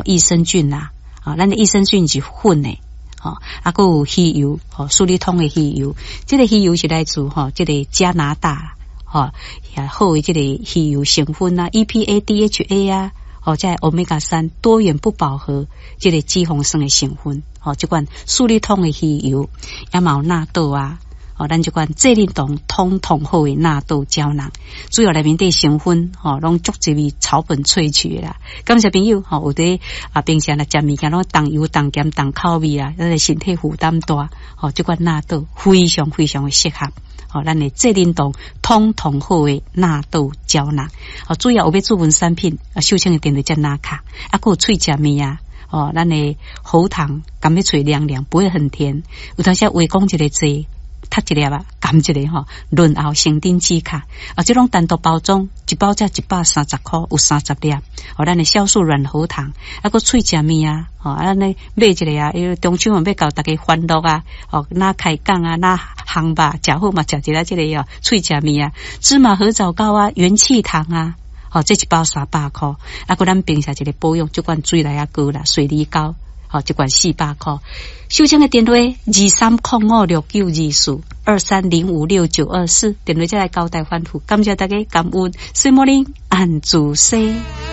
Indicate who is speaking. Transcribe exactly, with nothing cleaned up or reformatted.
Speaker 1: 益生菌啊，啊，咱的益生菌是混的，哦，啊，还有鱼油，哦，苏利通的鱼油，这个鱼油是来自哈、哦，这个加拿大，哦，也好的这个鱼油成分啊 ，E P A D H A 啊，哦，在欧米伽三多元不饱和这个脂肪酸的成分，哦，这款苏利通的鱼油，也有纳豆啊。哦，咱这款这类同通通好的纳豆胶囊，主要内面的成分，吼、哦，拢足侪为草本萃取的啦。感谢朋友，吼、哦，有伫啊平常来食物件，拢重油、重咸、重口味啊，咱的身体负担大，哦，这款纳豆非常非常的适合。哦，咱的这类同通通好的纳豆胶囊，哦，主要有要注文产品，啊，秀清的电话叫纳卡，啊，还有脆食面啊。哦，咱的喉糖甘要脆凉凉，不会很甜。有当时话讲一个字。读一粒啊，含一个吼，润喉生丁止卡啊，这种单独包装，一包才一百三十块，有三十粒。哦，咱的酵素软喉糖，啊个脆食面啊，哦，啊咱买一个啊，因为中秋嘛要搞大家欢乐啊，哦，那开讲啊，那烘吧，食好嘛，食一个这个哦，脆食面啊，芝麻合枣糕啊，元气糖啊，哦，这一包三百块，啊个咱平时一个保养，这款水来啊膏啦，水梨膏。好，这管四百块。秀清的电话二三零五六九二四二三零五六九二四，电话再来交代反复。感谢大家感恩，水莫林安主生。